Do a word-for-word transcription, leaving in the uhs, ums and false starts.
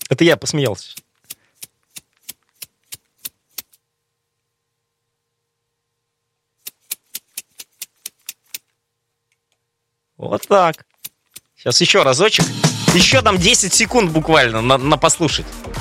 Это я посмеялся. Вот так. Сейчас еще разочек. Еще там десять секунд буквально на, на послушать.